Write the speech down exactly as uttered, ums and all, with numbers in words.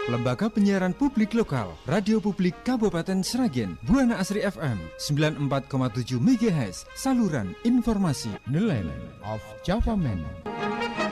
Lembaga Penyiaran Publik Lokal, Radio Publik Kabupaten Sragen, Buana Asri F M sembilan puluh empat koma tujuh MHz, saluran informasi. The Land of Java Man.